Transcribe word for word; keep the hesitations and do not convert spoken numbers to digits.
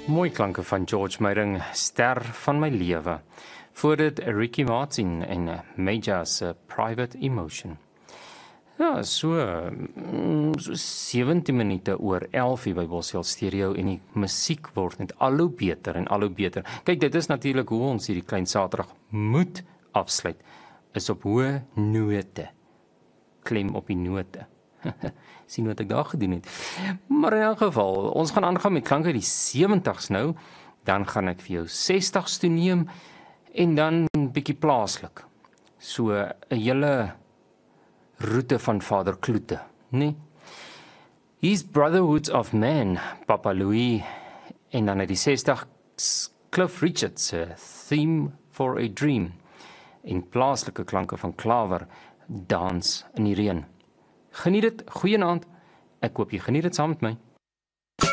Mooi klanke van George Meiring, Ster van my lewe. Voor dit Ricky Martin en Major's Private Emotion. Ja, so, so sewentien minute oor elf hier by Bosveld Stereo en die musiek word net al hoe beter en al hoe beter. Kyk, dit is natuurlik hoe ons hierdie klein Saterdag moet afsluit, is op hoë note. Klem op die note. Sien wat ek daar gedoen het. Maar in elk geval, ons gaan aangaan met klanke die sewentigs nou, dan gaan ek vir jou sestigs toe neem, en dan 'n bietjie plaaslik. So 'n hele roete van Vader Kloete, nee? His Brotherhood of Man, Papa Louis, en dan uit die sestigs Cliff Richards, Theme for a Dream, en plaaslike klanke van Klaver, Dans in die Reën. Geniet dit, goeienaand, ek hoop jy geniet dit saam met my.